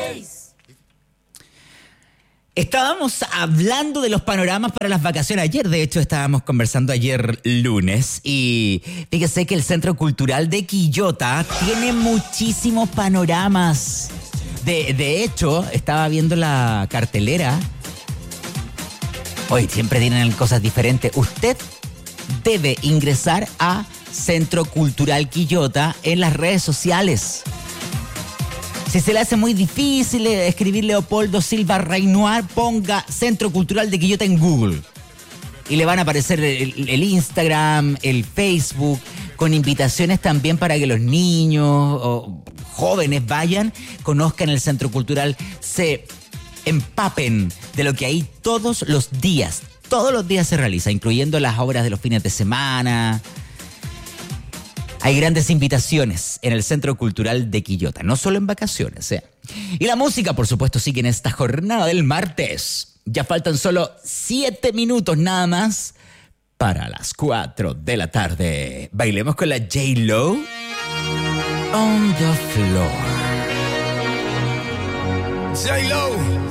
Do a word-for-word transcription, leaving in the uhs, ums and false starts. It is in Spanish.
Estábamos hablando de los panoramas para las vacaciones. Ayer, de hecho, estábamos conversando ayer lunes y fíjese que el Centro Cultural de Quillota tiene muchísimos panoramas. De, de hecho, estaba viendo la cartelera. Hoy siempre tienen cosas diferentes. Usted debe ingresar a Centro Cultural Quillota en las redes sociales. Si se le hace muy difícil escribir Leopoldo Silva Reinoir, ponga Centro Cultural de Quillota en Google. Y le van a aparecer el, el Instagram, el Facebook, con invitaciones también para que los niños o jóvenes vayan, conozcan el Centro Cultural, se empapen de lo que hay todos los días. Todos los días se realiza, incluyendo las obras de los fines de semana. Hay grandes invitaciones en el Centro Cultural de Quillota, no solo en vacaciones, ¿eh? Y la música, por supuesto, sigue en esta jornada del martes. Ya faltan solo siete minutos nada más para las cuatro de la tarde. Bailemos con la J-Lo. On the floor. J-Lo.